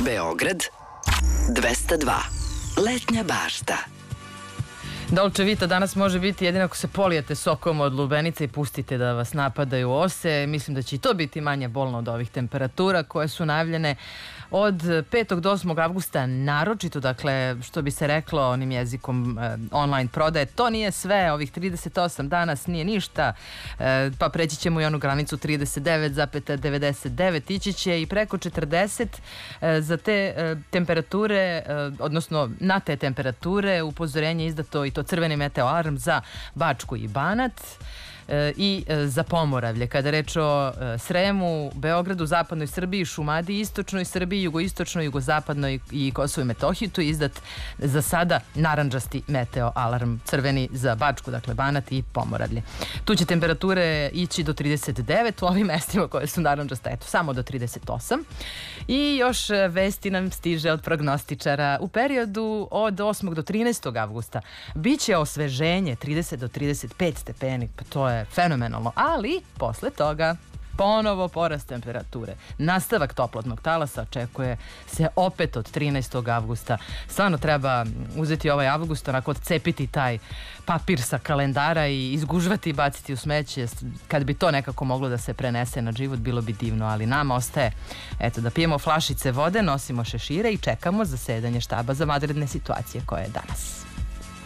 Beograd 202. Letnja bašta. Dolce Vita danas može biti jedino ako se polijete sokom od lubenica i pustite da vas napadaju ose. Mislim da će i to biti manje bolno od ovih temperatura koje su najavljene od 5. do 8. avgusta naročito, dakle, što bi se reklo onim jezikom online prodaje. To nije sve, ovih 38 danas nije ništa, pa preći ćemo i onu granicu 39,99, ići će i preko 40 za te temperature, odnosno na te temperature upozorenje izdato i to crveni meteo alarm za Bačku i Banat i za Pomoravlje. Kada je reč o Sremu, Beogradu, zapadnoj Srbiji, Šumadiji, istočnoj Srbiji, jugoistočnoj, jugozapadnoj i Kosovo i Metohiju, tu je izdat za sada narandžasti meteo alarm, crveni za Bačku, dakle Banat i Pomoravlje. Tu će temperature ići do 39 u ovim mestima koje su narandžaste, eto, samo do 38. I još vesti nam stiže od prognostičara. U periodu od 8. do 13. avgusta biće osveženje 30 do 35 stepeni, pa to je fenomenalno, ali posle toga ponovo porast temperature. Nastavak toplotnog talasa očekuje se opet od 13. avgusta. Stvarno treba uzeti ovaj avgust, onako odcepiti taj papir sa kalendara i izgužvati i baciti u smeće. Kad bi to nekako moglo da se prenese na život, bilo bi divno, ali nama ostaje eto da pijemo flašice vode, nosimo šešire i čekamo zasedanje štaba za vanredne situacije koje je danas.